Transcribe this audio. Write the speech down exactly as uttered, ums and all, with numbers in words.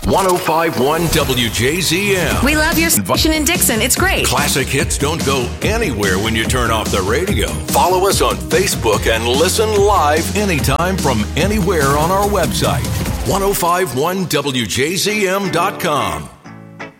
ten fifty-one W J Z M. We love your station in Dixon. It's great. Classic hits don't go anywhere when you turn off the radio. Follow us on Facebook and listen live anytime from anywhere on our website. ten fifty-one W J Z M dot com.